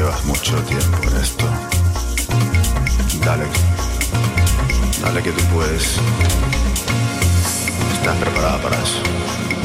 Llevas mucho tiempo en esto. Dale. Dale que tú puedes. Estás preparada para eso.